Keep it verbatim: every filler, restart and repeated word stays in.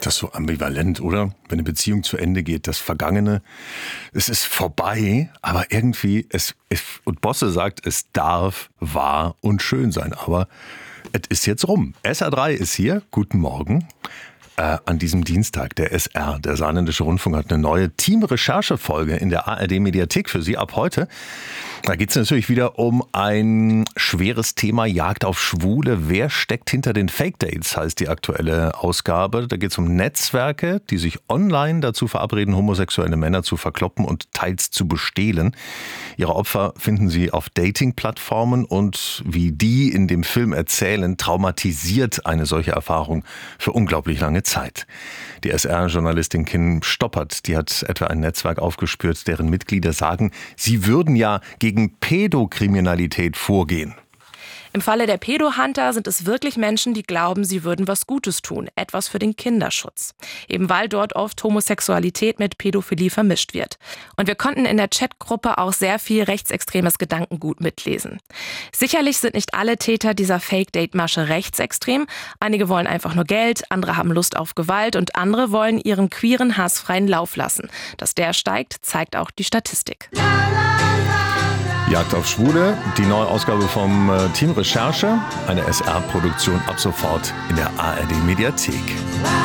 Das ist so ambivalent, oder? Wenn eine Beziehung zu Ende geht, das Vergangene, es ist vorbei, aber irgendwie, es, es und Bosse sagt, es darf wahr und schön sein, aber es ist jetzt rum. S R drei ist hier, guten Morgen. Äh, an diesem Dienstag, der S R, der Saarländische Rundfunk, hat eine neue Team-Recherche-Folge in der A R D-Mediathek für Sie ab heute. Da geht es natürlich wieder um ein schweres Thema, Jagd auf Schwule. Wer steckt hinter den Fake-Dates, heißt die aktuelle Ausgabe. Da geht es um Netzwerke, die sich online dazu verabreden, homosexuelle Männer zu verkloppen und teils zu bestehlen. Ihre Opfer finden Sie auf Dating-Plattformen und wie die in dem Film erzählen, traumatisiert eine solche Erfahrung für unglaublich lange Zeit. Die S R-Journalistin Kim Stoppert, die hat etwa ein Netzwerk aufgespürt, deren Mitglieder sagen, sie würden ja gegen Pädokriminalität vorgehen. Im Falle der Pädohunter sind es wirklich Menschen, die glauben, sie würden was Gutes tun, etwas für den Kinderschutz. Eben weil dort oft Homosexualität mit Pädophilie vermischt wird. Und wir konnten in der Chatgruppe auch sehr viel rechtsextremes Gedankengut mitlesen. Sicherlich sind nicht alle Täter dieser Fake-Date-Masche rechtsextrem. Einige wollen einfach nur Geld, andere haben Lust auf Gewalt und andere wollen ihren queeren Hass freien Lauf lassen. Dass der steigt, zeigt auch die Statistik. Jagd auf Schwule, die neue Ausgabe vom Team Recherche, eine S R-Produktion ab sofort in der A R D-Mediathek.